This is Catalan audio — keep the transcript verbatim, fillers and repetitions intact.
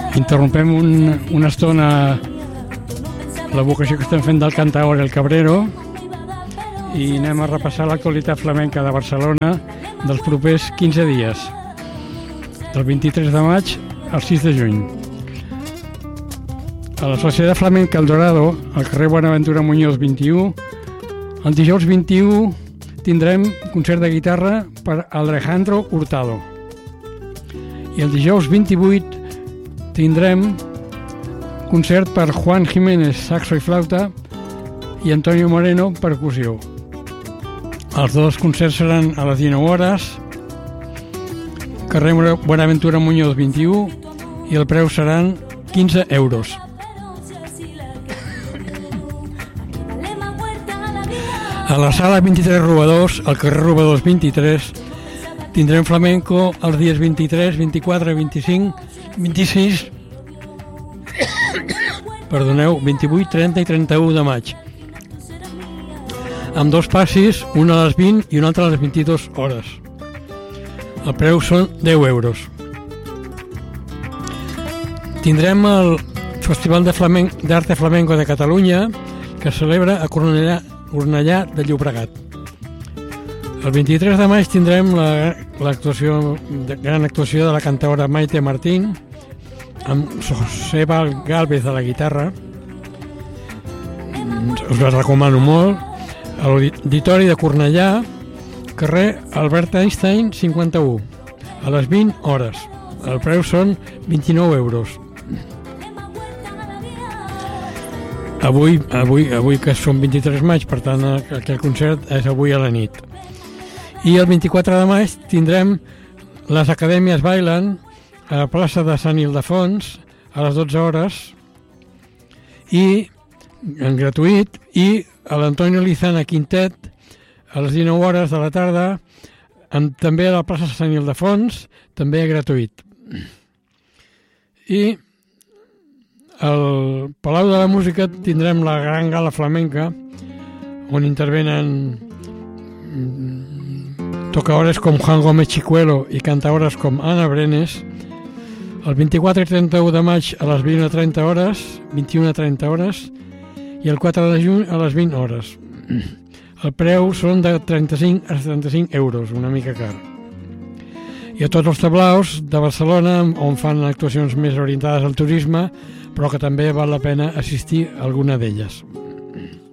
Interrompem un, una estona la vocació que estem fent del cantaor El Cabrero i anem a repassar l'actualitat flamenca de Barcelona dels propers quinze dies, del vint-i-tres de maig al sis de juny. A la Societat Flamenca El Dorado, al carrer Buenaventura Muñoz vint-i-u, el dijous vint-i-u tindrem concert de guitarra per Alejandro Hurtado. I el dijous vint-i-vuit tindrem concert per Juan Jiménez, saxo i flauta, i Antonio Moreno, percussió. Els dos concerts seran a les dinou hores, carrer Buenaventura Muñoz vint-i-u, i el preu seran quinze euros. A la sala vint-i-tres Robadors, al carrer Robadors vint-i-tres, tindrem flamenco els dies vint-i-tres, vint-i-quatre, vint-i-cinc, vint-i-sis, perdoneu, vint-i-vuit, trenta i trenta-u de maig. Amb dos passis, un a les vint i un altre a les vint-i-dues hores. El preu són deu euros. Tindrem el Festival de Flamenc, d'Arte Flamenco de Catalunya, que es celebra a Cornellà, Cornellà de Llobregat. El vint-i-tres de maig tindrem la, l'actuació, la gran actuació de la cantaora Maite Martín, amb José Gálvez a la guitarra. Us la recomano molt. A l'Auditori de Cornellà, carrer Albert Einstein cinquanta-u, a les vint hores. El preu són vint-i-nou euros. Avui, avui, avui que són vint-i-tres de maig, per tant aquest concert és avui a la nit. I el vint-i-quatre de maig tindrem les Acadèmies Bailen a la plaça de Sant Ildefons a les dotze hores i en gratuït, i a l'Antonio Lizana Quintet a les dinou hores de la tarda, amb, també a la plaça de Sant Ildefons, també gratuït. I al Palau de la Música tindrem la gran gala flamenca on intervenen tocaores com Juan Gómez Chicuelo i cantaores com Ana Brenes el vint-i-quatre i trenta-u de maig a les vint i trenta hores, vint-i-una a trenta hores, i el quatre de juny a les vint hores. El preu són de trenta-cinc a setanta-cinc euros, una mica car. I a tots els tablaus de Barcelona, on fan actuacions més orientades al turisme, però que també val la pena assistir a alguna d'elles.